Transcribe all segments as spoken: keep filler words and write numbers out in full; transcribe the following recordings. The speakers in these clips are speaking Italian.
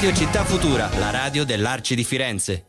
Radio Città Futura, la radio dell'Arci di Firenze.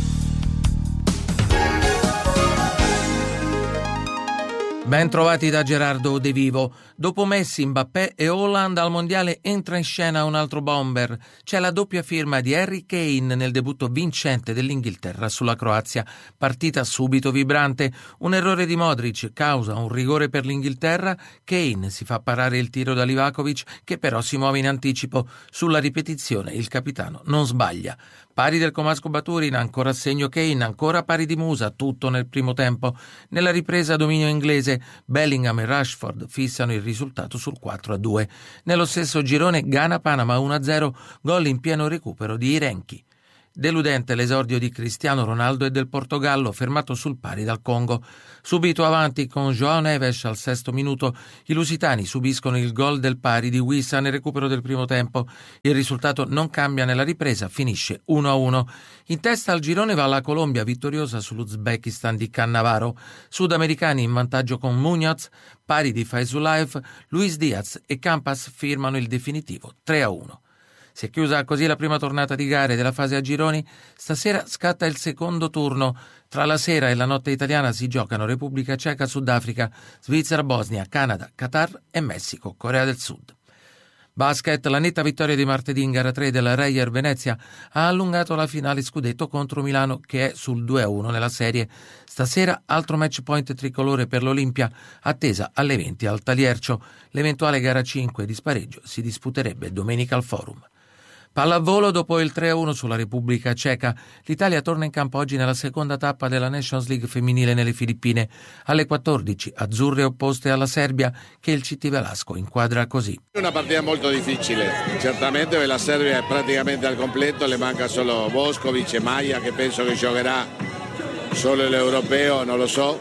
Ben trovati da Gerardo De Vivo. Dopo Messi, Mbappé e Haaland al mondiale entra in scena un altro bomber. C'è la doppia firma di Harry Kane nel debutto vincente dell'Inghilterra sulla Croazia. Partita subito vibrante. Un errore di Modric causa un rigore per l'Inghilterra. Kane si fa parare il tiro da Livakovic, che però si muove in anticipo. Sulla ripetizione il capitano non sbaglia. Pari del Comasco Baturin, ancora segno Kane, ancora pari di Musa, tutto nel primo tempo. Nella ripresa dominio inglese, Bellingham e Rashford fissano il risultato sul quattro a due. Nello stesso girone Ghana-Panama uno a zero, gol in pieno recupero di Irenchi. Deludente l'esordio di Cristiano Ronaldo e del Portogallo, fermato sul pari dal Congo. Subito avanti con João Neves al sesto minuto, i lusitani subiscono il gol del pari di Wissa nel recupero del primo tempo. Il risultato non cambia nella ripresa, finisce uno a uno. In testa al girone va la Colombia, vittoriosa sull'Uzbekistan di Cannavaro. Sudamericani in vantaggio con Muñoz, pari di Faizulaev, Luis Diaz e Campas firmano il definitivo tre a uno. Si è chiusa così la prima tornata di gare della fase a gironi. Stasera scatta il secondo turno. Tra la sera e la notte italiana si giocano Repubblica Ceca, Sudafrica, Svizzera, Bosnia, Canada, Qatar e Messico, Corea del Sud. Basket, la netta vittoria di martedì in gara tre della Reyer Venezia ha allungato la finale scudetto contro Milano, che è sul due a uno nella serie. Stasera altro match point tricolore per l'Olimpia, attesa alle venti al Taliercio. L'eventuale gara cinque di spareggio si disputerebbe domenica al Forum. Pallavolo, dopo il tre a uno sulla Repubblica Ceca, l'Italia torna in campo oggi nella seconda tappa della Nations League femminile nelle Filippine. Alle quattordici, azzurre opposte alla Serbia, che il C T Velasco inquadra così. È una partita molto difficile, certamente la Serbia è praticamente al completo, le manca solo Boskovic e Maia, che penso che giocherà solo l'europeo, non lo so,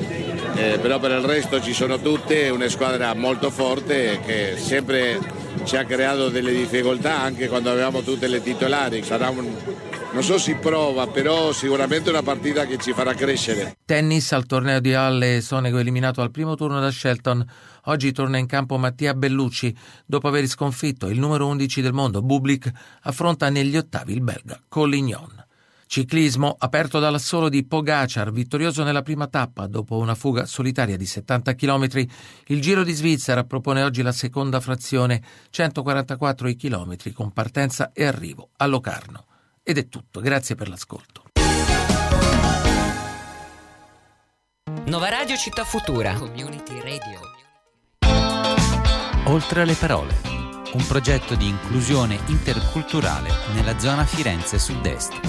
eh, però per il resto ci sono tutte, una squadra molto forte che sempre ci ha creato delle difficoltà anche quando avevamo tutte le titolari. Sarà un, non so si prova, però sicuramente una partita che ci farà crescere. Tennis, al torneo di Halle, Sonego eliminato al primo turno da Shelton. Oggi torna in campo Mattia Bellucci. Dopo aver sconfitto il numero undici del mondo Bublik, affronta negli ottavi il belga Collignon. Ciclismo, aperto dall'assolo di Pogacar, vittorioso nella prima tappa dopo una fuga solitaria di settanta chilometri. Il Giro di Svizzera propone oggi la seconda frazione, centoquarantaquattro i chilometri con partenza e arrivo a Locarno. Ed è tutto, grazie per l'ascolto. Nova Radio Città Futura. Community Radio. Oltre alle parole, un progetto di inclusione interculturale nella zona Firenze Sud-Est.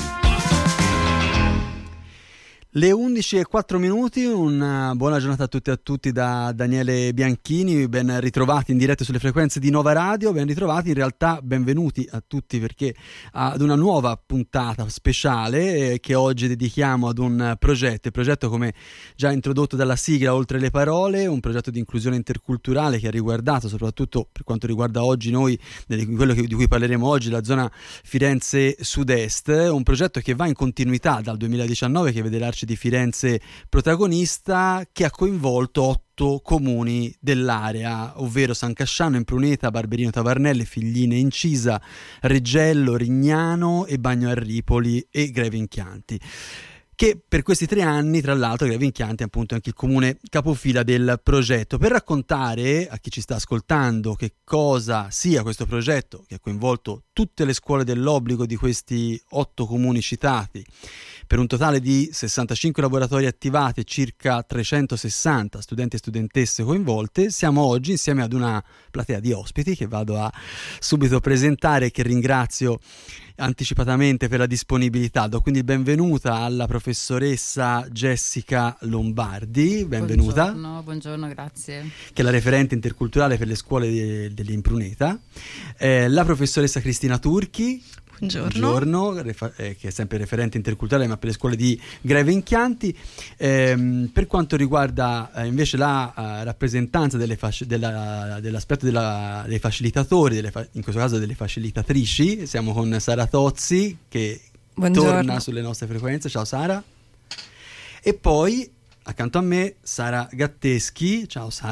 Le undici e quattro minuti, una buona giornata a tutti e a tutti da Daniele Bianchini, ben ritrovati in diretta sulle frequenze di Nova Radio, ben ritrovati, in realtà benvenuti a tutti perché ad una nuova puntata speciale eh, che oggi dedichiamo ad un progetto, il progetto come già introdotto dalla sigla Oltre le parole, un progetto di inclusione interculturale che ha riguardato soprattutto per quanto riguarda oggi noi, quello che, di cui parleremo oggi, la zona Firenze Sud-Est, un progetto che va in continuità dal duemiladiciannove, che vede l'Arci di Firenze protagonista, che ha coinvolto otto comuni dell'area, ovvero San Casciano, Impruneta, Barberino Tavarnelle, Figline Incisa, Reggello, Rignano e Bagno Arripoli e Greve in Chianti, che per questi tre anni, tra l'altro, Greve in Chianti è appunto anche il comune capofila del progetto. Per raccontare a chi ci sta ascoltando che cosa sia questo progetto, che ha coinvolto tutte le scuole dell'obbligo di questi otto comuni citati, per un totale di sessantacinque laboratori attivati e circa trecentosessanta studenti e studentesse coinvolte, siamo oggi insieme ad una platea di ospiti che vado a subito presentare e che ringrazio anticipatamente per la disponibilità. Do quindi il benvenuta alla professoressa Jessica Lombardi, benvenuta. Buongiorno, buongiorno, grazie. Che è la referente interculturale per le scuole de, dell'Impruneta. Eh, la professoressa Cristina Turchi. Buongiorno. Buongiorno, refa- eh, che è sempre referente interculturale ma per le scuole di Greve in Chianti. Ehm, per quanto riguarda eh, invece la uh, rappresentanza delle fasci- della, dell'aspetto della, dei facilitatori, delle fa- in questo caso delle facilitatrici, siamo con Sara Tozzi che Buongiorno. Torna sulle nostre frequenze. Ciao Sara. E poi accanto a me Sara Gatteschi. Ciao Sara.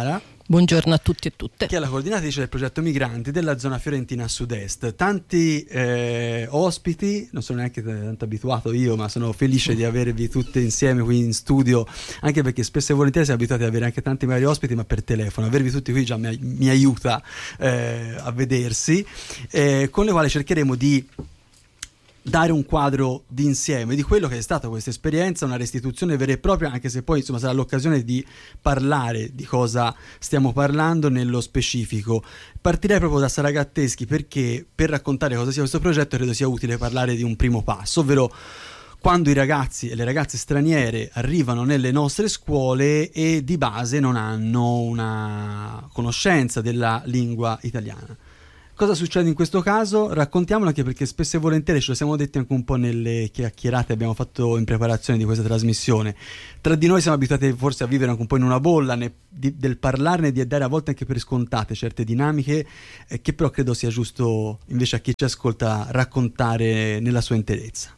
Buongiorno a tutti e tutte. Che è la coordinatrice del progetto Migranti della zona fiorentina sud-est. Tanti eh, ospiti, non sono neanche tanto abituato io, ma sono felice di avervi tutte insieme qui in studio, anche perché spesso e volentieri siamo abituati ad avere anche tanti magari ospiti, ma per telefono. Avervi tutti qui già mi, mi aiuta eh, a vedersi, eh, con le quali cercheremo di dare un quadro d'insieme di quello che è stata questa esperienza, una restituzione vera e propria, anche se poi insomma sarà l'occasione di parlare di cosa stiamo parlando nello specifico. Partirei proprio da Saragatteschi, perché per raccontare cosa sia questo progetto credo sia utile parlare di un primo passo, ovvero quando i ragazzi e le ragazze straniere arrivano nelle nostre scuole e di base non hanno una conoscenza della lingua italiana. Cosa succede in questo caso? Raccontiamolo, anche perché spesso e volentieri ce lo siamo detti anche un po' nelle chiacchierate che abbiamo fatto in preparazione di questa trasmissione. Tra di noi siamo abituati forse a vivere anche un po' in una bolla ne, di, del parlarne e di dare a volte anche per scontate certe dinamiche, eh, che però credo sia giusto invece a chi ci ascolta raccontare nella sua interezza.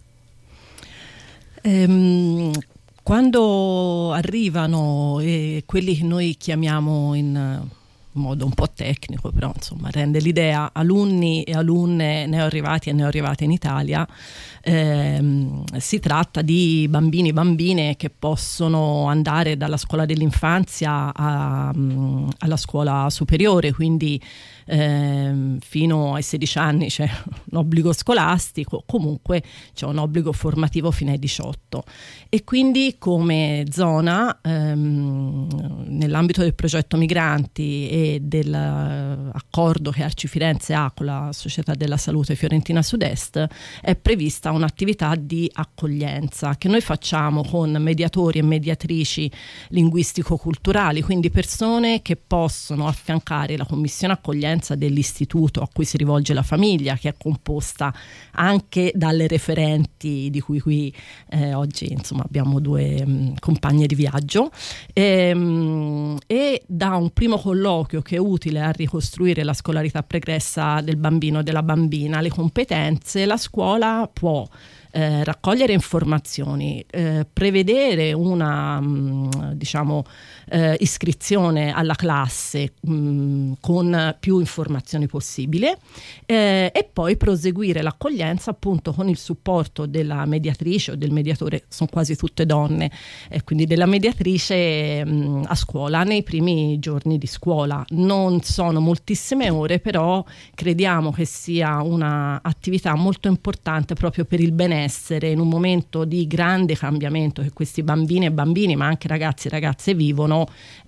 Ehm, quando arrivano eh, quelli che noi chiamiamo in modo un po' tecnico, però insomma rende l'idea, alunni e alunne neoarrivati e neoarrivate in Italia, ehm, si tratta di bambini e bambine che possono andare dalla scuola dell'infanzia a, um, alla scuola superiore, quindi ehm, fino ai sedici anni c'è un obbligo scolastico, comunque c'è un obbligo formativo fino ai diciotto, e quindi come zona ehm, nell'ambito del progetto Migranti e dell'accordo che Arci Firenze ha con la Società della Salute Fiorentina Sud-Est è prevista un'attività di accoglienza che noi facciamo con mediatori e mediatrici linguistico-culturali, quindi persone che possono affiancare la commissione accoglienza dell'istituto a cui si rivolge la famiglia, che è composta anche dalle referenti di cui qui eh, oggi insomma abbiamo due mh, compagne di viaggio, e, mh, e da un primo colloquio che è utile a ricostruire la scolarità pregressa del bambino o della bambina, le competenze, la scuola può Eh, raccogliere informazioni, eh, prevedere una mh, diciamo eh, iscrizione alla classe mh, con più informazioni possibile, eh, e poi proseguire l'accoglienza appunto con il supporto della mediatrice o del mediatore, sono quasi tutte donne, eh, quindi della mediatrice mh, a scuola nei primi giorni di scuola. Non sono moltissime ore, però crediamo che sia una attività molto importante proprio per il benessere in un momento di grande cambiamento che questi bambini e bambini, ma anche ragazzi e ragazze vivono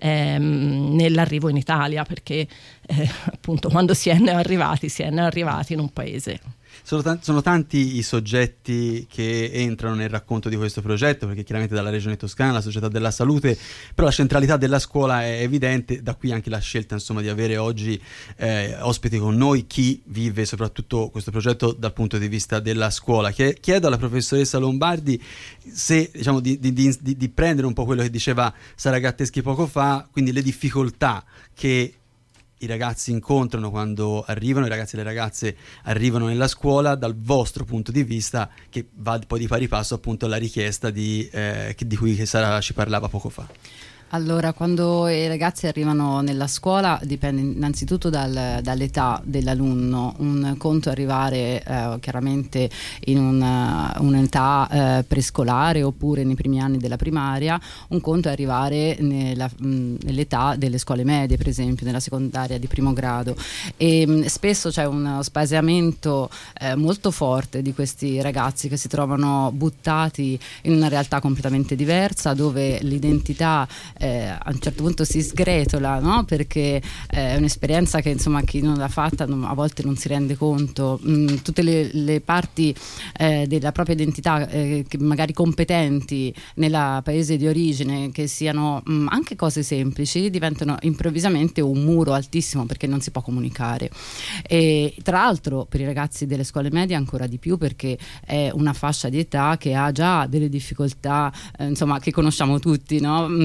ehm, nell'arrivo in Italia, perché eh, appunto quando si è neoarrivati si è neoarrivati in un paese. Sono, t- sono tanti i soggetti che entrano nel racconto di questo progetto, perché chiaramente dalla Regione Toscana, la Società della Salute, però la centralità della scuola è evidente, da qui anche la scelta insomma di avere oggi eh, ospiti con noi chi vive soprattutto questo progetto dal punto di vista della scuola. Chiedo alla professoressa Lombardi se diciamo di, di, di, di prendere un po' quello che diceva Saragatteschi poco fa, quindi le difficoltà che i ragazzi incontrano quando arrivano, i ragazzi e le ragazze arrivano nella scuola, dal vostro punto di vista, che va poi di pari passo appunto alla richiesta di, eh, di cui Sara ci parlava poco fa. Allora, quando i ragazzi arrivano nella scuola dipende innanzitutto dal, dall'età dell'alunno. Un conto è arrivare eh, chiaramente in una, un'età eh, prescolare oppure nei primi anni della primaria, un conto è arrivare nella, mh, nell'età delle scuole medie, per esempio nella secondaria di primo grado, e mh, spesso c'è uno spaesamento eh, molto forte di questi ragazzi che si trovano buttati in una realtà completamente diversa, dove l'identità Eh, a un certo punto si sgretola, no? Perché eh, è un'esperienza che insomma chi non l'ha fatta non, a volte non si rende conto. Mm, tutte le, le parti eh, della propria identità eh, che magari competenti nel paese di origine, che siano mh, anche cose semplici, diventano improvvisamente un muro altissimo perché non si può comunicare. E tra l'altro per i ragazzi delle scuole medie ancora di più, perché è una fascia di età che ha già delle difficoltà eh, insomma che conosciamo tutti, no? Chi ha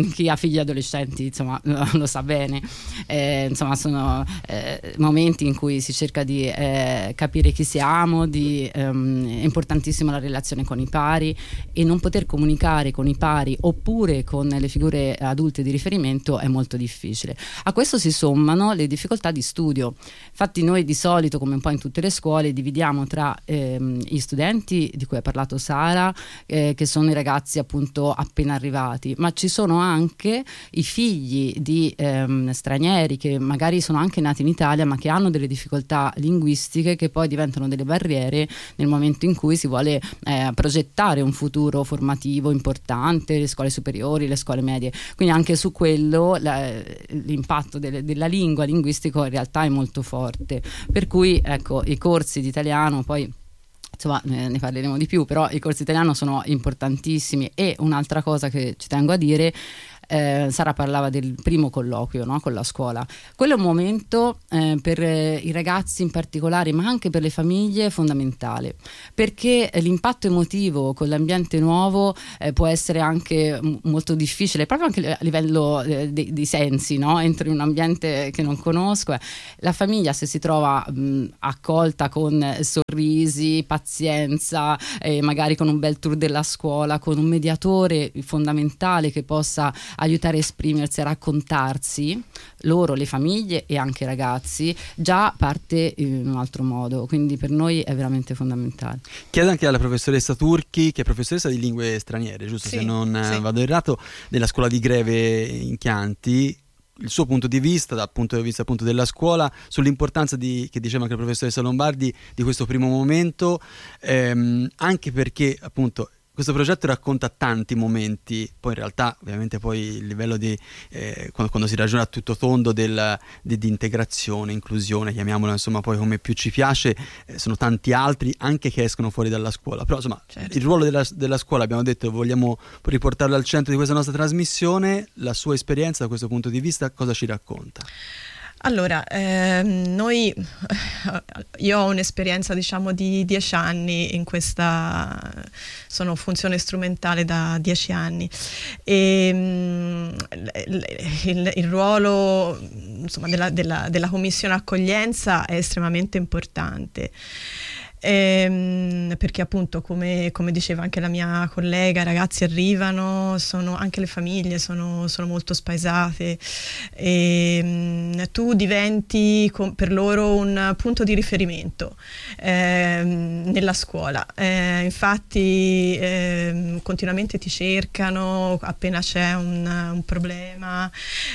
figli adolescenti, insomma, lo, lo sa bene. Eh, insomma, sono eh, momenti in cui si cerca di eh, capire chi siamo, di, ehm, è importantissima la relazione con i pari, e non poter comunicare con i pari oppure con le figure adulte di riferimento è molto difficile. A questo si sommano le difficoltà di studio. Infatti noi di solito, come un po' in tutte le scuole, dividiamo tra ehm, gli studenti di cui ha parlato Sara, eh, che sono i ragazzi appunto appena arrivati, ma ci sono anche i figli di ehm, stranieri che magari sono anche nati in Italia ma che hanno delle difficoltà linguistiche che poi diventano delle barriere nel momento in cui si vuole eh, progettare un futuro formativo importante, le scuole superiori, le scuole medie. Quindi anche su quello la, l'impatto delle, della lingua linguistico in realtà è molto forte, per cui ecco, i corsi di italiano poi insomma ne, ne parleremo di più, però i corsi italiano sono importantissimi. E un'altra cosa che ci tengo a dire, Eh, Sara parlava del primo colloquio, no? Con la scuola. Quello è un momento eh, per eh, i ragazzi in particolare, ma anche per le famiglie, fondamentale, perché l'impatto emotivo con l'ambiente nuovo eh, può essere anche m- molto difficile, proprio anche a livello eh, dei, dei sensi, no? Entro in un ambiente che non conosco. Eh. La famiglia, se si trova mh, accolta con sorrisi, pazienza, eh, magari con un bel tour della scuola, con un mediatore fondamentale che possa aiutare a esprimersi, a raccontarsi, loro, le famiglie e anche i ragazzi, già parte in un altro modo, quindi per noi è veramente fondamentale. Chiedo anche alla professoressa Turchi, che è professoressa di lingue straniere, giusto? Sì, se non sì. vado errato, della scuola di Greve in Chianti, il suo punto di vista, dal punto di vista appunto della scuola, sull'importanza di, che diceva anche la professoressa Lombardi, di questo primo momento, ehm, anche perché appunto questo progetto racconta tanti momenti, poi in realtà ovviamente poi il livello di eh, quando, quando si ragiona a tutto tondo del, di, di integrazione, inclusione, chiamiamola insomma poi come più ci piace, eh, sono tanti altri anche che escono fuori dalla scuola, però insomma certo. Il ruolo della, della scuola, abbiamo detto, vogliamo riportarlo al centro di questa nostra trasmissione. La sua esperienza da questo punto di vista cosa ci racconta? Allora, ehm, noi, io ho un'esperienza diciamo di dieci anni in questa, sono funzione strumentale da dieci anni e mh, il, il ruolo insomma, della, della, della commissione accoglienza è estremamente importante. Ehm, perché appunto come, come diceva anche la mia collega, i ragazzi arrivano, sono, anche le famiglie sono, sono molto spaesate e mh, tu diventi con, per loro un punto di riferimento ehm, nella scuola, eh, infatti ehm, continuamente ti cercano appena c'è un, un problema,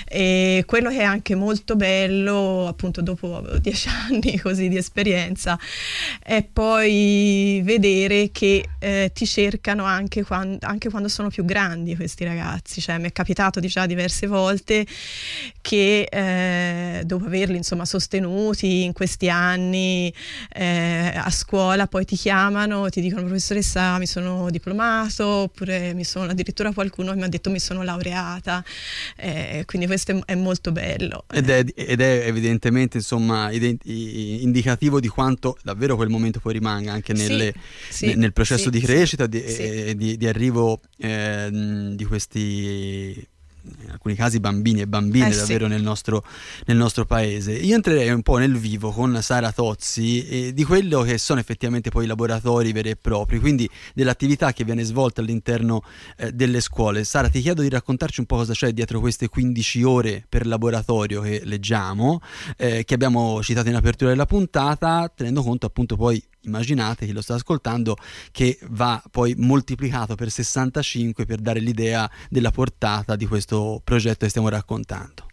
e quello che è anche molto bello appunto dopo dieci anni così di esperienza è poi vedere che eh, ti cercano anche quando, anche quando sono più grandi questi ragazzi. Cioè mi è capitato di già diverse volte che eh, dopo averli insomma sostenuti in questi anni eh, a scuola poi ti chiamano, ti dicono professoressa mi sono diplomato, oppure mi sono, addirittura qualcuno mi ha detto mi sono laureata, eh, quindi questo è, è molto bello ed è, ed è evidentemente insomma ident- indicativo di quanto davvero quel momento poi rimanga anche nelle, sì, nel, nel processo sì, di crescita, di, sì. eh, di, di arrivo eh, di questi in alcuni casi bambini e bambine eh, davvero sì. nel nostro, nel nostro paese. Io entrerei un po' nel vivo con Sara Tozzi eh, di quello che sono effettivamente poi i laboratori veri e propri, quindi dell'attività che viene svolta all'interno eh, delle scuole. Sara, ti chiedo di raccontarci un po' cosa c'è dietro queste quindici ore per laboratorio che leggiamo, eh, che abbiamo citato in apertura della puntata, tenendo conto appunto poi, immaginate chi lo sta ascoltando, che va poi moltiplicato per sessantacinque per dare l'idea della portata di questo progetto che stiamo raccontando.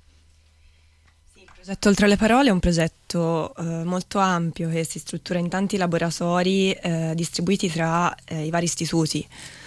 Sì, il progetto Oltre le Parole è un progetto eh, molto ampio che si struttura in tanti laboratori eh, distribuiti tra eh, i vari istituti.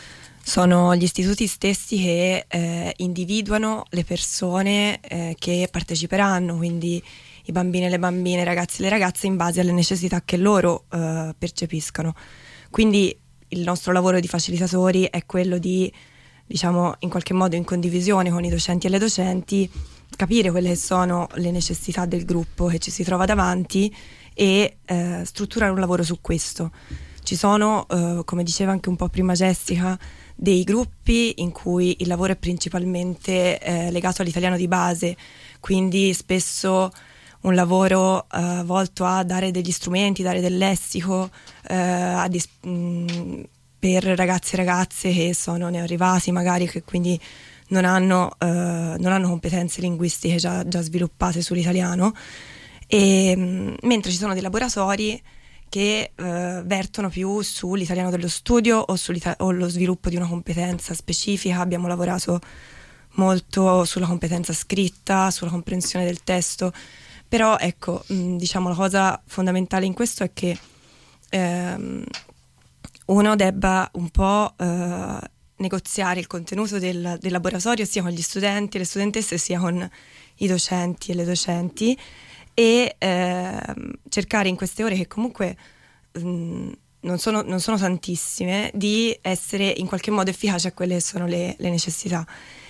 Sono gli istituti stessi che eh, individuano le persone eh, che parteciperanno, quindi i bambini e le bambine, i ragazzi e le ragazze, in base alle necessità che loro eh, percepiscano. Quindi il nostro lavoro di facilitatori è quello di, diciamo, in qualche modo in condivisione con i docenti e le docenti, capire quelle che sono le necessità del gruppo che ci si trova davanti e eh, strutturare un lavoro su questo. Ci sono, eh, come diceva anche un po' prima Jessica, dei gruppi in cui il lavoro è principalmente eh, legato all'italiano di base, quindi spesso un lavoro eh, volto a dare degli strumenti, dare del lessico eh, a dis- mh, per ragazzi e ragazze che sono neoarrivati magari, che quindi non hanno, eh, non hanno competenze linguistiche già, già sviluppate sull'italiano, e, mh, mentre ci sono dei laboratori che eh, vertono più sull'italiano dello studio o, o lo sviluppo di una competenza specifica. Abbiamo lavorato molto sulla competenza scritta, sulla comprensione del testo, però ecco, mh, diciamo la cosa fondamentale in questo è che ehm, uno debba un po' eh, negoziare il contenuto del, del laboratorio sia con gli studenti e le studentesse sia con i docenti e le docenti, e eh, cercare in queste ore, che comunque mh, non, sono, non sono tantissime, di essere in qualche modo efficaci a quelle che sono le, le necessità,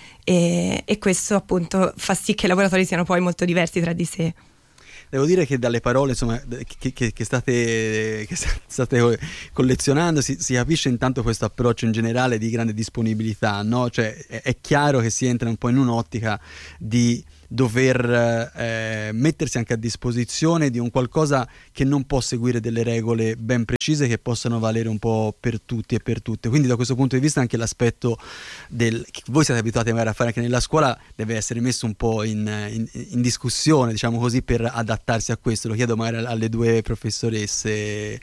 e, e questo appunto fa sì che i laboratori siano poi molto diversi tra di sé. Devo dire che dalle parole, insomma, che, che, che, state, che state collezionando si, si capisce intanto questo approccio in generale di grande disponibilità, no? Cioè è, è chiaro che si entra un po' in un'ottica di dover eh, mettersi anche a disposizione di un qualcosa che non può seguire delle regole ben precise che possano valere un po' per tutti e per tutte. Quindi da questo punto di vista anche l'aspetto del che voi siete abituati magari a fare anche nella scuola deve essere messo un po' in, in, in discussione, diciamo così, per adattarsi a questo. Lo chiedo magari alle due professoresse,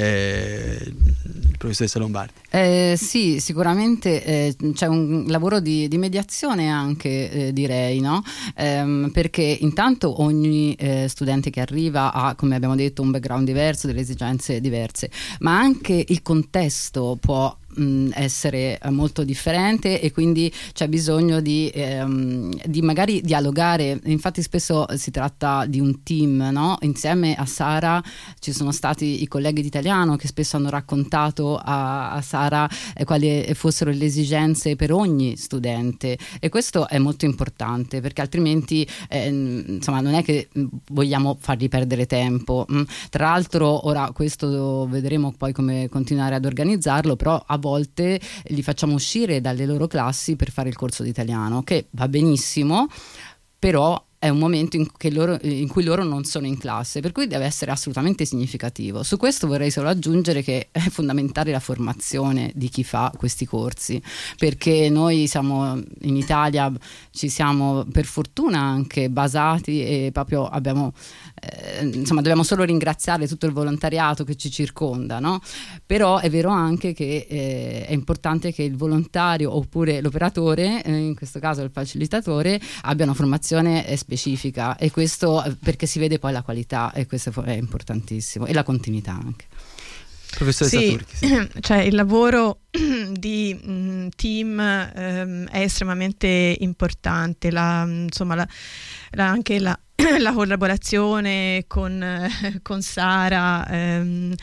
eh, professoressa Lombardi. Eh, sì, sicuramente eh, c'è un lavoro di, di mediazione anche, eh, direi, no? Eh, perché intanto ogni eh, studente che arriva ha, come abbiamo detto, un background diverso, delle esigenze diverse, ma anche il contesto può essere molto differente, e quindi c'è bisogno di, ehm, di magari dialogare. Infatti spesso si tratta di un team, no? Insieme a Sara ci sono stati i colleghi di italiano che spesso hanno raccontato a, a Sara eh, quali fossero le esigenze per ogni studente, e questo è molto importante, perché altrimenti eh, insomma non è che vogliamo fargli perdere tempo. Tra l'altro ora questo vedremo poi come continuare ad organizzarlo, però a volte li facciamo uscire dalle loro classi per fare il corso di italiano, che va benissimo, però è un momento in, che loro, in cui loro non sono in classe, per cui deve essere assolutamente significativo. Su questo vorrei solo aggiungere che è fondamentale la formazione di chi fa questi corsi, perché noi siamo in Italia, ci siamo per fortuna anche basati e proprio abbiamo eh, insomma dobbiamo solo ringraziare tutto il volontariato che ci circonda, no? Però è vero anche che eh, è importante che il volontario oppure l'operatore, eh, in questo caso il facilitatore, abbia una formazione specifica specifica, e questo perché si vede poi la qualità, e questo è importantissimo, e la continuità anche. Professoressa sì, Turchi, sì. Cioè il lavoro di mh, team ehm, è estremamente importante, la, insomma la, la, anche la la collaborazione con, eh, con Sara ehm,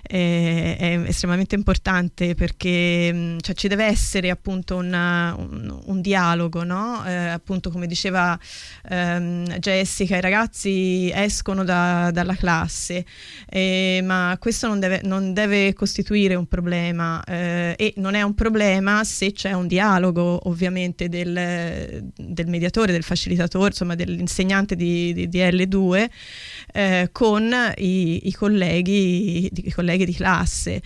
è, è estremamente importante, perché mh, cioè, ci deve essere appunto una, un, un dialogo, no? Eh, appunto come diceva ehm, Jessica, i ragazzi escono da, dalla classe, eh, ma questo non deve, non deve costituire un problema, eh, e non è un problema se c'è un dialogo ovviamente del, del mediatore, del facilitatore, insomma dell'insegnante di Di, di L due eh, con i, i colleghi i colleghi di classe.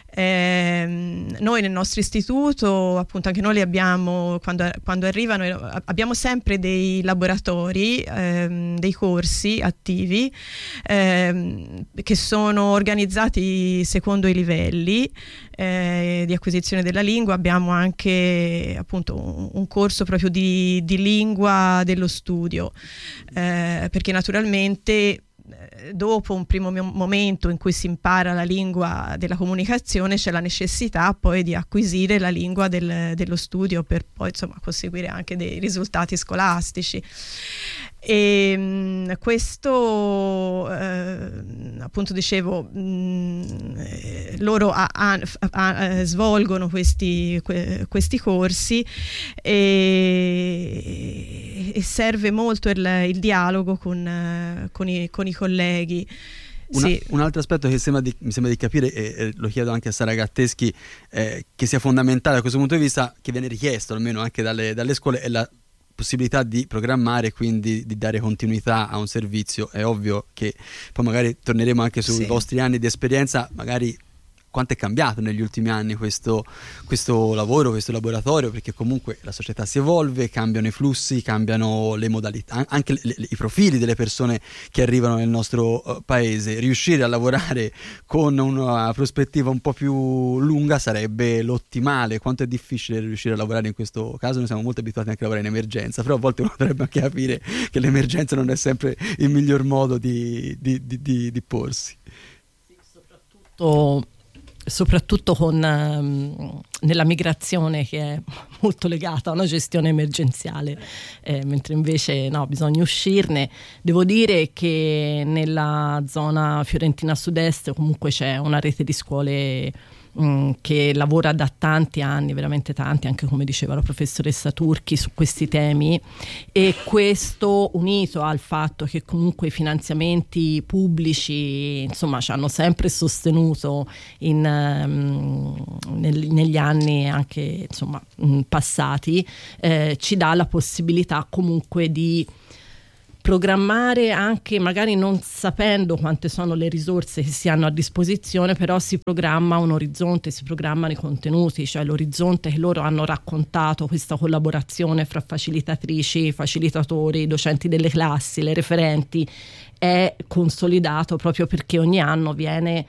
Eh, noi nel nostro istituto, appunto, anche noi li abbiamo quando, quando arrivano, abbiamo sempre dei laboratori, ehm, dei corsi attivi ehm, che sono organizzati secondo i livelli eh, di acquisizione della lingua. Abbiamo anche appunto un, un corso proprio di, di lingua dello studio, eh, perché naturalmente dopo un primo momento in cui si impara la lingua della comunicazione c'è la necessità poi di acquisire la lingua del, dello studio per poi insomma conseguire anche dei risultati scolastici. E mh, questo eh, appunto dicevo mh, loro a, a, a, svolgono questi, que, questi corsi e, e serve molto il, il dialogo con, con, i, con i colleghi. Una, sì. Un altro aspetto che sembra di, mi sembra di capire, e, e lo chiedo anche a Sara Gatteschi, eh, che sia fondamentale da questo punto di vista, che viene richiesto almeno anche dalle, dalle scuole, è la possibilità di programmare, quindi di dare continuità a un servizio. È ovvio che poi magari torneremo anche sui sì. vostri anni di esperienza, magari quanto è cambiato negli ultimi anni questo, questo lavoro, questo laboratorio, perché comunque la società si evolve, cambiano i flussi, cambiano le modalità, anche le, le, i profili delle persone che arrivano nel nostro uh, paese. Riuscire a lavorare con una prospettiva un po' più lunga sarebbe l'ottimale. Quanto è difficile riuscire a lavorare in questo caso? Noi siamo molto abituati anche a lavorare in emergenza, però a volte uno dovrebbe anche capire che l'emergenza non è sempre il miglior modo di, di, di, di, di porsi. Sì, soprattutto soprattutto con, um, nella migrazione, che è molto legata a una gestione emergenziale, eh, mentre invece no, bisogna uscirne. Devo dire che nella zona fiorentina sud-est comunque c'è una rete di scuole mh, che lavora da tanti anni, veramente tanti, anche come diceva la professoressa Turchi, su questi temi, e questo unito al fatto che comunque i finanziamenti pubblici insomma ci hanno sempre sostenuto in, um, nel, negli anni anche insomma mh, passati, eh, ci dà la possibilità comunque di programmare, anche magari non sapendo quante sono le risorse che si hanno a disposizione, però si programma un orizzonte, si programmano i contenuti, cioè l'orizzonte che loro hanno raccontato, questa collaborazione fra facilitatrici, facilitatori, docenti delle classi, le referenti, è consolidato proprio perché ogni anno viene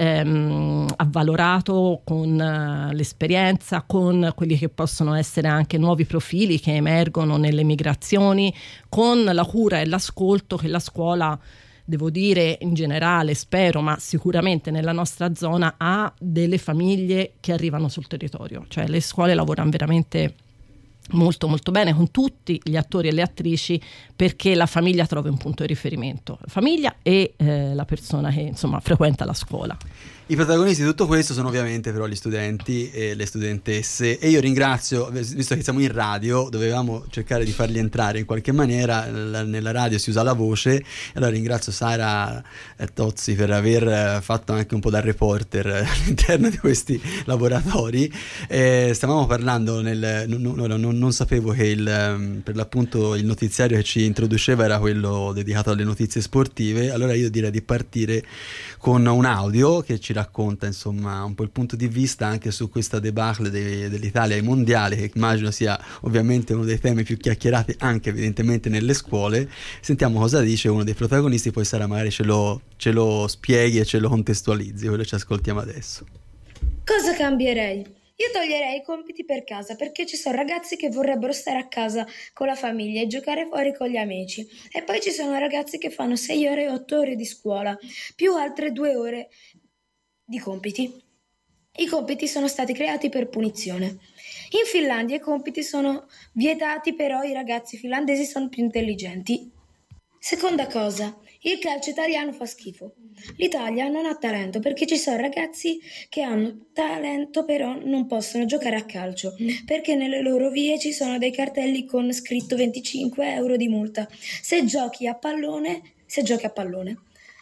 ehm, avvalorato con uh, l'esperienza, con quelli che possono essere anche nuovi profili che emergono nelle migrazioni, con la cura e l'ascolto che la scuola, devo dire in generale, spero, ma sicuramente nella nostra zona, ha delle famiglie che arrivano sul territorio. Cioè le scuole lavorano veramente molto molto bene con tutti gli attori e le attrici, perché la famiglia trova un punto di riferimento, la famiglia e eh, la persona che insomma frequenta la scuola. I protagonisti di tutto questo sono ovviamente però gli studenti e le studentesse, e io ringrazio, visto che siamo in radio, dovevamo cercare di farli entrare in qualche maniera, nella radio si usa la voce, allora ringrazio Sara Tozzi per aver fatto anche un po' da reporter all'interno di questi laboratori. Eh, stavamo parlando, nel, non, non, non, non sapevo che il, per l'appunto il notiziario che ci introduceva era quello dedicato alle notizie sportive, allora io direi di partire con un audio che ci racconta insomma un po' il punto di vista anche su questa debacle de- dell'Italia ai mondiali, che immagino sia ovviamente uno dei temi più chiacchierati anche evidentemente nelle scuole. Sentiamo cosa dice uno dei protagonisti, poi Sara magari ce lo, ce lo spieghi e ce lo contestualizzi, quello ci ascoltiamo adesso. Cosa cambierei? Io toglierei i compiti per casa, perché ci sono ragazzi che vorrebbero stare a casa con la famiglia e giocare fuori con gli amici, e poi ci sono ragazzi che fanno sei ore e otto ore di scuola più altre due ore di compiti. I compiti sono stati creati per punizione. In Finlandia i compiti sono vietati, però i ragazzi finlandesi sono più intelligenti. Seconda cosa, il calcio italiano fa schifo. L'Italia non ha talento, perché ci sono ragazzi che hanno talento però non possono giocare a calcio, perché nelle loro vie ci sono dei cartelli con scritto venticinque euro di multa se giochi a pallone, se giochi a pallone.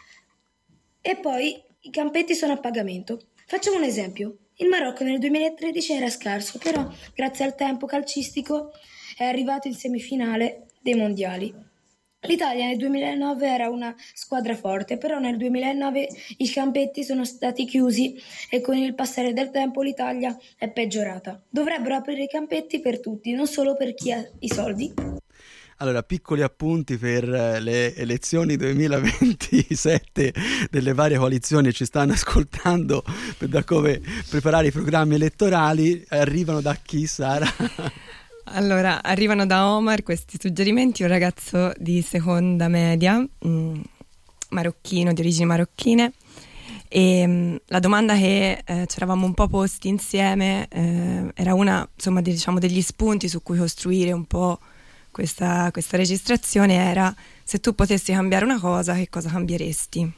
E poi i campetti sono a pagamento. Facciamo un esempio. Il Marocco nel duemilatredici era scarso, però grazie al tempo calcistico è arrivato in semifinale dei mondiali. L'Italia nel duemilanove era una squadra forte, però nel duemilanove i campetti sono stati chiusi e con il passare del tempo l'Italia è peggiorata. Dovrebbero aprire i campetti per tutti, non solo per chi ha i soldi. Allora, piccoli appunti per le elezioni duemilaventisette delle varie coalizioni, ci stanno ascoltando per da come preparare i programmi elettorali. Arrivano da chi, Sara? Allora, arrivano da Omar questi suggerimenti, un ragazzo di seconda media, mh, marocchino, di origini marocchine, e mh, la domanda che eh, ci eravamo un po' posti insieme eh, era una, insomma, di, diciamo, degli spunti su cui costruire un po' questa, questa registrazione, era: se tu potessi cambiare una cosa, che cosa cambieresti?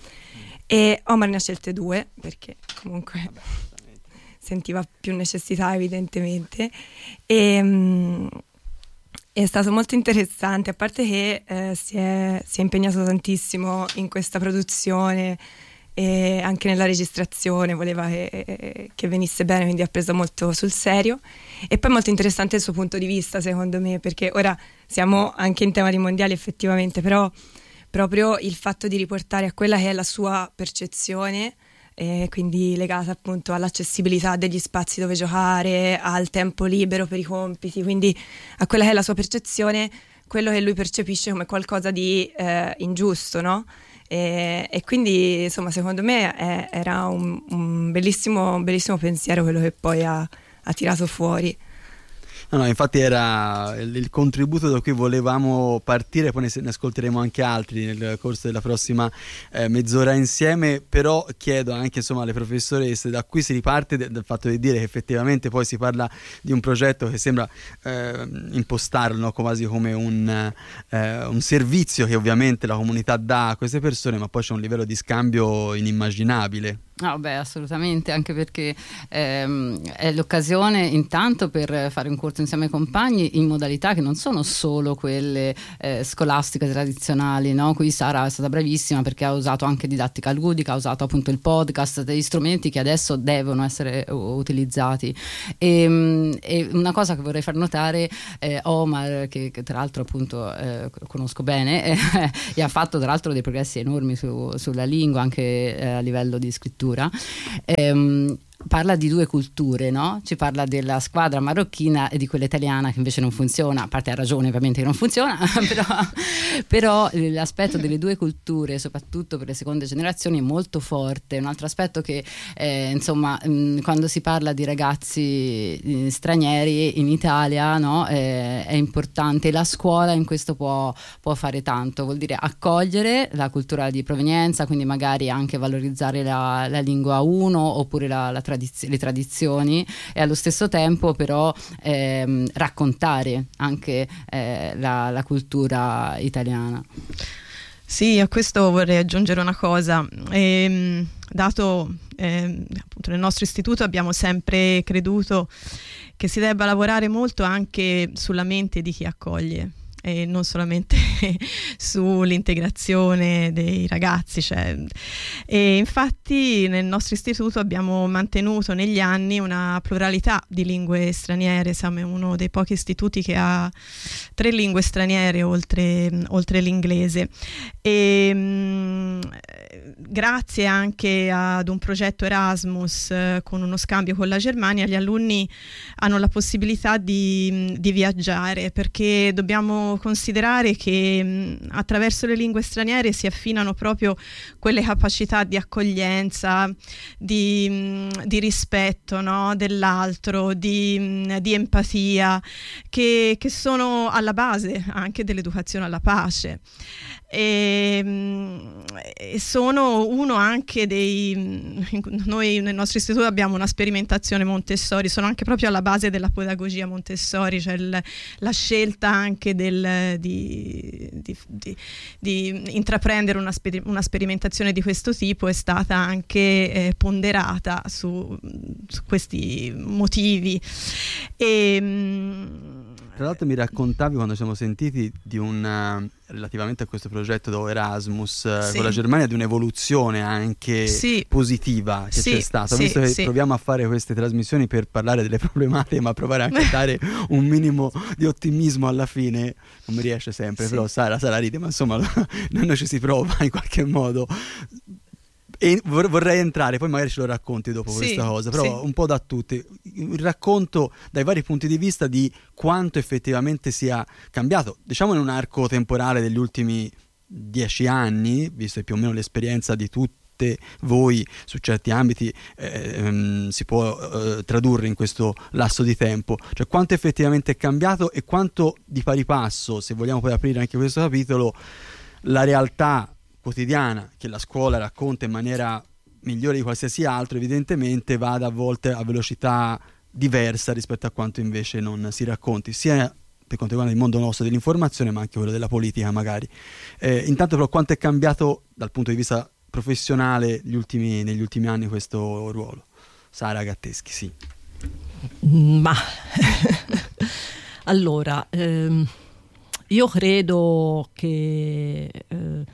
E Omar ne ha scelte due, perché comunque sentiva più necessità evidentemente, e, È stato molto interessante, a parte che eh, si, è, si è impegnato tantissimo in questa produzione e anche nella registrazione, voleva che, che venisse bene, quindi ha preso molto sul serio. E poi molto interessante il suo punto di vista, secondo me, perché ora siamo anche in tema di mondiali effettivamente, però proprio il fatto di riportare a quella che è la sua percezione, eh, quindi legata appunto all'accessibilità degli spazi dove giocare, al tempo libero per i compiti, quindi a quella che è la sua percezione, quello che lui percepisce come qualcosa di eh, ingiusto, no? E, e quindi insomma secondo me è, era un, un bellissimo, un bellissimo pensiero quello che poi ha, ha tirato fuori. No, no, infatti era il, il contributo da cui volevamo partire, poi ne, ne ascolteremo anche altri nel corso della prossima eh, mezz'ora insieme, però chiedo anche insomma alle professoresse, da qui si riparte de, del fatto di dire che effettivamente poi si parla di un progetto che sembra eh, impostarlo, no, quasi come un, eh, un servizio che ovviamente la comunità dà a queste persone, ma poi c'è un livello di scambio inimmaginabile. No, beh, assolutamente, anche perché ehm, è l'occasione intanto per fare un corso insieme ai compagni in modalità che non sono solo quelle eh, scolastiche tradizionali, no? Qui Sara è stata bravissima perché ha usato anche didattica ludica, ha usato appunto il podcast, degli strumenti che adesso devono essere uh, utilizzati. E, e una cosa che vorrei far notare, eh, Omar, che, che tra l'altro appunto eh, conosco bene, eh, e ha fatto tra l'altro dei progressi enormi su, sulla lingua anche eh, a livello di scrittura. Ehm, parla di due culture, no? Ci parla della squadra marocchina e di quella italiana che invece non funziona, a parte ha ragione ovviamente che non funziona, però, però l'aspetto delle due culture, soprattutto per le seconde generazioni, è molto forte. Un altro aspetto che eh, insomma mh, quando si parla di ragazzi eh, stranieri in Italia, no? eh, è importante, la scuola in questo può, può fare tanto, vuol dire accogliere la cultura di provenienza, quindi magari anche valorizzare la, la lingua uno oppure la, la tradizione, le tradizioni, e allo stesso tempo però ehm, raccontare anche eh, la, la cultura italiana. Sì, a questo vorrei aggiungere una cosa. Ehm, dato ehm, appunto nel nostro istituto abbiamo sempre creduto che si debba lavorare molto anche sulla mente di chi accoglie, e non solamente sull'integrazione dei ragazzi, cioè. E infatti nel nostro istituto abbiamo mantenuto negli anni una pluralità di lingue straniere, siamo uno dei pochi istituti che ha tre lingue straniere oltre, oltre l'inglese, e mh, grazie anche ad un progetto Erasmus eh, con uno scambio con la Germania, gli alunni hanno la possibilità di, di viaggiare, perché dobbiamo considerare che mh, attraverso le lingue straniere si affinano proprio quelle capacità di accoglienza, di, mh, di rispetto, no? dell'altro, di, mh, di empatia, che, che sono alla base anche dell'educazione alla pace. E, e sono uno anche dei, noi nel nostro istituto abbiamo una sperimentazione Montessori, sono anche proprio alla base della pedagogia Montessori, cioè il, la scelta anche del, di, di, di, di intraprendere una, sper, una sperimentazione di questo tipo è stata anche eh, ponderata su, su questi motivi. E, tra l'altro mi raccontavi quando ci siamo sentiti di un, relativamente a questo progetto Erasmus sì. con la Germania, di un'evoluzione anche sì. positiva che sì. c'è stata. Ho sì, visto che sì. proviamo a fare queste trasmissioni per parlare delle problematiche, ma provare anche a dare un minimo di ottimismo alla fine non mi riesce sempre, sì. però Sara, Sara ride, ma insomma noi ci si prova in qualche modo. E vorrei entrare, poi magari ce lo racconti dopo sì, questa cosa, però sì. un po' da tutti, il racconto dai vari punti di vista di quanto effettivamente sia cambiato, diciamo in un arco temporale degli ultimi dieci anni, visto più o meno l'esperienza di tutte voi su certi ambiti eh, ehm, si può eh, tradurre in questo lasso di tempo, cioè quanto effettivamente è cambiato e quanto di pari passo, se vogliamo poi aprire anche questo capitolo, la realtà quotidiana che la scuola racconta in maniera migliore di qualsiasi altro evidentemente vada a volte a velocità diversa rispetto a quanto invece non si racconti, sia per quanto riguarda il mondo nostro dell'informazione ma anche quello della politica magari. Eh, intanto però quanto è cambiato dal punto di vista professionale gli ultimi, negli ultimi anni questo ruolo? Sara Gatteschi, sì. Ma allora ehm... Io credo che eh,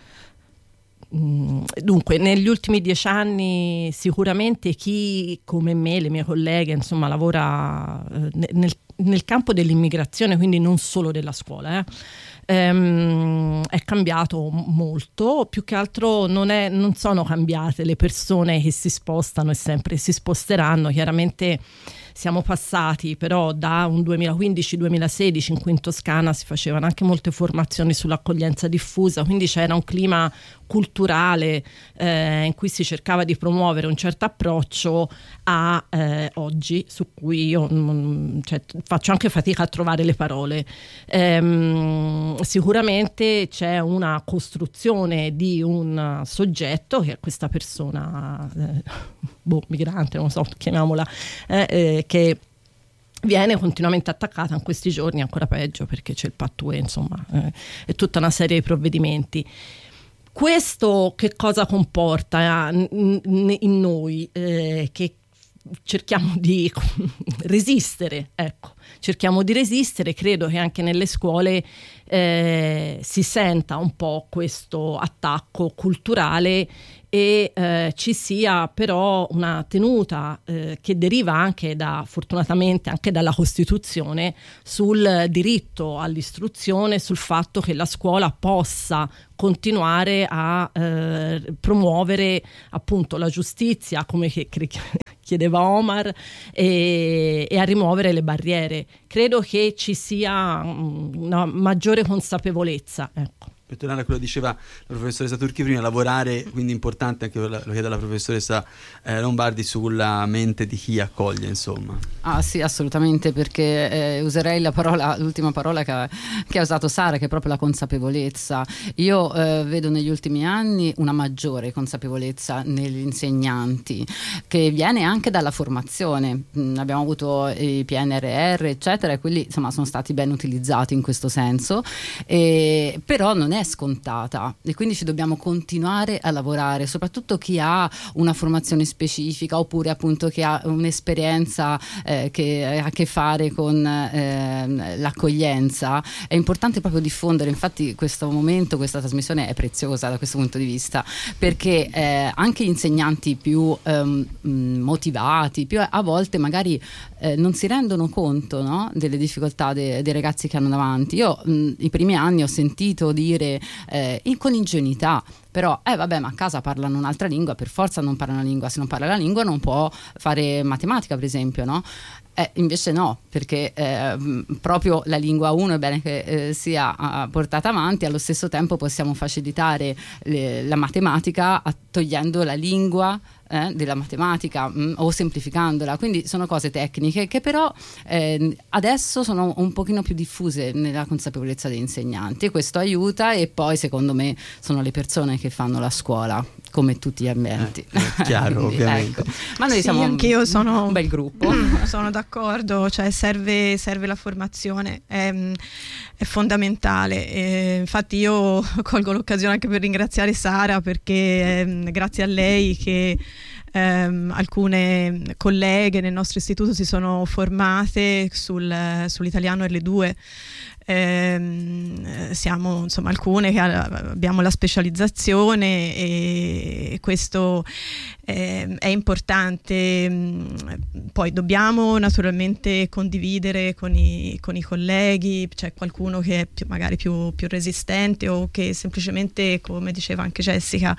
dunque negli ultimi dieci anni sicuramente chi come me, le mie colleghe, insomma, lavora eh, nel, nel campo dell'immigrazione, quindi non solo della scuola, eh, ehm, è cambiato molto. Più che altro non, è, non sono cambiate le persone che si spostano e sempre si sposteranno. Chiaramente siamo passati però da un duemilaquindici duemilasedici in cui in Toscana si facevano anche molte formazioni sull'accoglienza diffusa, quindi c'era un clima culturale eh, in cui si cercava di promuovere un certo approccio a eh, oggi, su cui io mh, cioè, faccio anche fatica a trovare le parole. Ehm, sicuramente c'è una costruzione di un soggetto che è questa persona eh, boh, migrante, non so, chiamiamola, eh, eh, che viene continuamente attaccata in questi giorni, ancora peggio perché c'è il Pattue, insomma, eh, e tutta una serie di provvedimenti. Questo che cosa comporta in noi? Eh, che cerchiamo di resistere, ecco, cerchiamo di resistere. Credo che anche nelle scuole eh, si senta un po' questo attacco culturale e eh, ci sia però una tenuta eh, che deriva anche da, fortunatamente anche dalla Costituzione, sul diritto all'istruzione, sul fatto che la scuola possa continuare a eh, promuovere appunto la giustizia, come che, che chiedeva Omar, e, e a rimuovere le barriere. Credo che ci sia una maggiore consapevolezza, ecco. Per tornare a quello che diceva la professoressa Turchi prima, lavorare, quindi importante, anche lo chiede la professoressa eh, Lombardi, sulla mente di chi accoglie, insomma. Ah sì, assolutamente, perché eh, userei la parola, l'ultima parola che ha, che ha usato Sara, che è proprio la consapevolezza. Io eh, vedo negli ultimi anni una maggiore consapevolezza negli insegnanti, che viene anche dalla formazione. Mm, abbiamo avuto i P N R R, eccetera, e quelli insomma sono stati ben utilizzati in questo senso, e, però non è scontata, e quindi ci dobbiamo continuare a lavorare, soprattutto chi ha una formazione specifica oppure appunto che ha un'esperienza eh, che ha a che fare con eh, l'accoglienza. È importante proprio diffondere. Infatti questo momento, questa trasmissione è preziosa da questo punto di vista, perché eh, anche gli insegnanti più ehm, motivati, più a volte magari eh, non si rendono conto, no, delle difficoltà de- dei ragazzi che hanno davanti. Io mh, i primi anni ho sentito dire Eh, in, con ingenuità, però eh vabbè, ma a casa parlano un'altra lingua, per forza non parlano la lingua, se non parla la lingua non può fare matematica, per esempio, no? Eh, invece no, perché eh, proprio la lingua uno è bene che eh, sia uh, portata avanti. Allo stesso tempo possiamo facilitare le, la matematica a, togliendo la lingua eh, della matematica mh, o semplificandola. Quindi sono cose tecniche che però eh, adesso sono un pochino più diffuse nella consapevolezza degli insegnanti, e questo aiuta. E poi secondo me sono le persone che fanno la scuola, come tutti gli ambienti. Eh, chiaro, Quindi, ovviamente. Ecco. Ma noi sì, siamo anche io sono un bel gruppo. Sono d'accordo, cioè serve, serve la formazione, è, è fondamentale. E infatti io colgo l'occasione anche per ringraziare Sara, perché è grazie a lei che ehm, alcune colleghe nel nostro istituto si sono formate sul, sull'italiano L due. Eh, siamo insomma alcune che abbiamo la specializzazione, e questo eh, è importante. Poi dobbiamo naturalmente condividere con i, con i colleghi. C'è qualcuno che è più, magari più, più resistente, o che semplicemente, come diceva anche Jessica,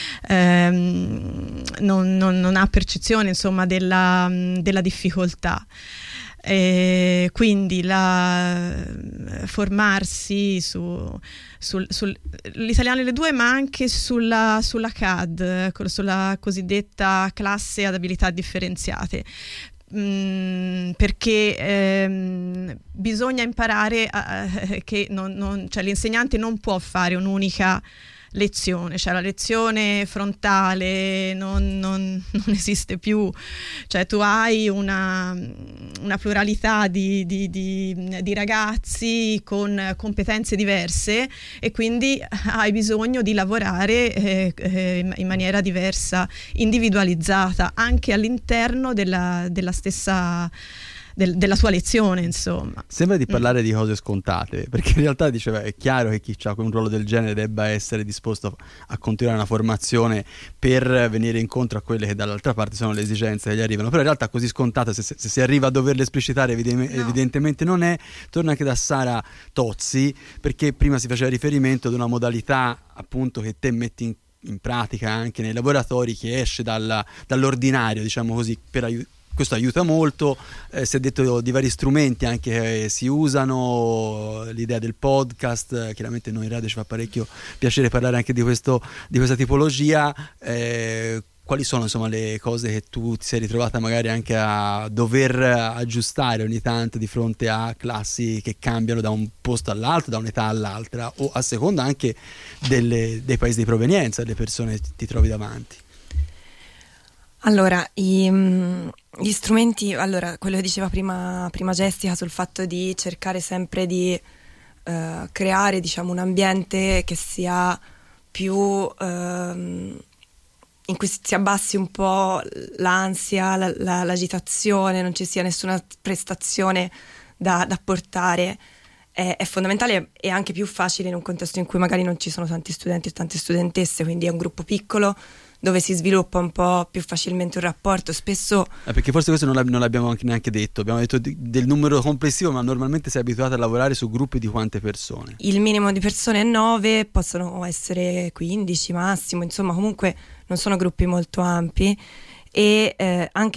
ehm, non, non, non ha percezione insomma della, della difficoltà. E quindi la, formarsi su, sul, sul, l'italiano L due, ma anche sulla, sulla C A D, sulla cosiddetta classe ad abilità differenziate, mm, perché ehm, bisogna imparare a, che non, non, cioè l'insegnante non può fare un'unica lezione, cioè la lezione frontale non, non, non esiste più, cioè tu hai una, una pluralità di, di, di, di ragazzi con competenze diverse, e quindi hai bisogno di lavorare eh, eh, in maniera diversa, individualizzata, anche all'interno della, della stessa del, della sua lezione, insomma. Sembra di parlare mm. di cose scontate, perché in realtà diceva è chiaro che chi ha un ruolo del genere debba essere disposto a continuare una formazione per venire incontro a quelle che dall'altra parte sono le esigenze che gli arrivano, però in realtà così scontata, se, se, se si arriva a doverle esplicitare evidem- no. evidentemente non è. Torna anche da Sara Tozzi, perché prima si faceva riferimento ad una modalità appunto che te metti in, in pratica anche nei laboratori, che esce dalla, dall'ordinario, diciamo così, per aiutare. Questo aiuta molto, eh, si è detto di vari strumenti anche che si usano, l'idea del podcast, chiaramente noi in radio ci fa parecchio piacere parlare anche di, questo, di questa tipologia. Eh, quali sono insomma le cose che tu ti sei ritrovata magari anche a dover aggiustare ogni tanto di fronte a classi che cambiano da un posto all'altro, da un'età all'altra, o a seconda anche delle, dei paesi di provenienza delle persone che ti trovi davanti? Allora, i, gli strumenti, allora, quello che diceva prima, prima Jessica sul fatto di cercare sempre di uh, creare, diciamo, un ambiente che sia più, uh, in cui si abbassi un po' l'ansia, la, la, l'agitazione, non ci sia nessuna prestazione da, da portare, è, è fondamentale e anche più facile in un contesto in cui magari non ci sono tanti studenti e tante studentesse, quindi è un gruppo piccolo, dove si sviluppa un po' più facilmente un rapporto. Spesso eh, perché forse questo non, l'ab- non l'abbiamo anche neanche detto, abbiamo detto di- del numero complessivo, ma normalmente sei abituato a lavorare su gruppi di quante persone? Il minimo di persone è nove, possono essere quindici massimo, insomma comunque non sono gruppi molto ampi, e eh, anche